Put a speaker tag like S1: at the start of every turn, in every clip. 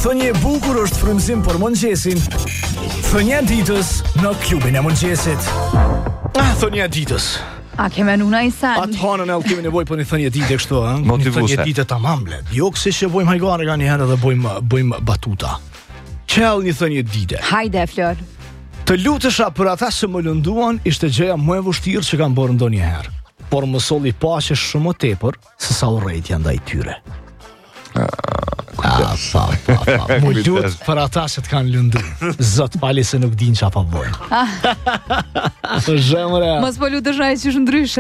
S1: thënie e bukur është frymëzim për mëngjesin. Thënia e ditës në klubin e mëngjesit. Thënia e ditës.
S2: A ke menuna i sen?
S1: Atë hanën e kemi nevojë për një thënie dite kështu, ëh.
S3: Motivuese.
S1: Një thënie dite tamam blet. Jo kësi që bojmë hajgare nga një herë dhe bojmë batuta. Qell një thënie dite.
S2: Hajde, Flor.
S1: Të lutesha për ata që më lënduan ishte gjëja më e vështirë që kam bërë ndonjëherë. Por më solli paqe shumë më tepër se sa urrejtja ndaj tyre. Më lut për ata që të kanë lënduar. Zot pali se nuk din çfarë po bojnë. Zhemre.
S2: Mos po lutesh ai që është ndryshe.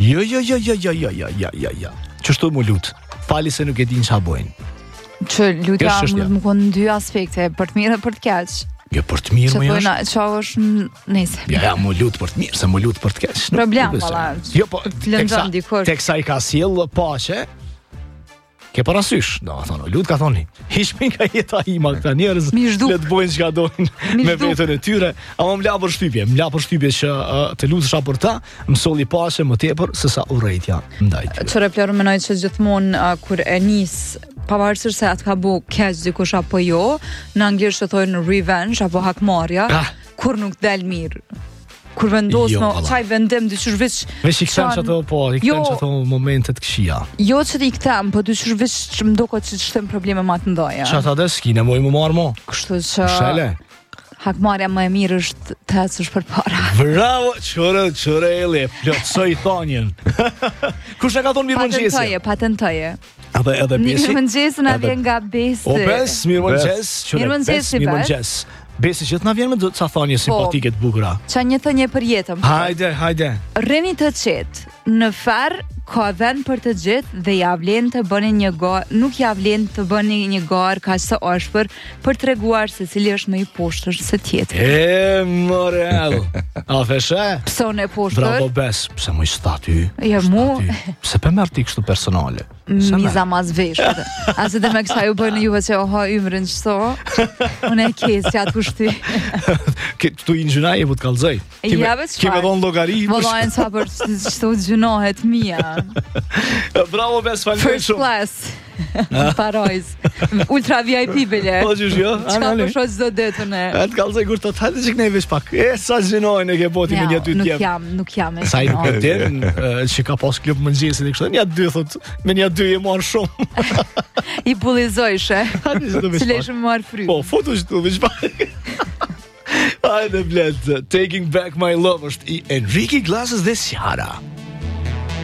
S1: Jo. Çështu më lut. Pali se nuk e din çfarë bojnë.
S2: Që lutja më kon në dy aspekte, për të mirë dhe për të keq.
S1: Jo për të mirë më jashtë.
S2: Çfarë është nëse.
S1: Ja, më lut për të mirë, se më lut për të keq.
S2: Problem valla.
S1: Jo, po teksa i ka sjell paqe. Ke parasysh, do të thonë, lut ka thoni. Hiç më nga jeta ime këta njerëz le të bojnë çka doin me veten e tyre, ama më la për shtypje që të lutesha për ta, më solli paqe më tepër se sa urrejtja ndaj tyre.
S2: Çfarë plot mendoj që gjithmonë kur e nis pavarësisht se atë ka bu keq dikush apo jo, në anglisht e thonë revenge apo hakmarrja, kur nuk del mirë. Kur vendos në çaj vendim dyqysh
S1: veç i kthem çato çato momente të këqija.
S2: Jo që i kthem, po dyqysh veç që më duket që shtem probleme më të ndaja.
S1: Çata dhe s'kine më marr mo.
S2: Kështu që hakmarrja më e mirë është të ecësh përpara.
S1: Bravo, çore ele, plotsoj thonjen. Kush e ka thonë mirëmëngjesin?
S2: Patentoje.
S1: Edhe besi.
S2: Mirëmëngjes na vjen nga besi.
S1: O bes, mirëmëngjes. Besi që të na vjen me ca thonje simpatike të bukura.
S2: Qa një thënie për jetën.
S1: Hajde.
S2: Rreni të qetë. Në ferr ka vend për të gjithë dhe ja vlen të bëni një garë, nuk ja vlen të bëni një garë kaq të ashpër për treguar se cili është më i poshtër se tjetri.
S1: Morel. A feshe?
S2: Pson e poshtër.
S1: Bravo bes, pse më staty?
S2: Ja mu.
S1: Pse pe merr ti kështu personale?
S2: Miza mas vesh. Asë dhe me kësa ju bëjnë juve që oha ymrin qëso. Unë e kesë që atë kushty.
S1: Tu i në gjuna e bu të kalzoj. Kime dhonë logari.
S2: Vëllajnë sa për qëto gjunohet mija.
S1: Bravo bes, falë
S2: First class. Parojz. Ultra VIP bile.
S1: Po qësh jo?
S2: Qka për shoq zdo detën e.
S1: E të kalzoj kur të hajde që kënej vesh pak. Sa gjunojnë e ke boti me një dy tjem.
S2: Nuk jam e
S1: sa i nuk e din që ka pas klub mëngjesit e kështë. Një dy thot, me një dy e marë shumë.
S2: I bullizojshe. Cileshë më marë fry.
S1: Po, foto që tu vesh pak. Hajde bled, Taking Back My Love është i Enrique Iglesias dhe Ciara.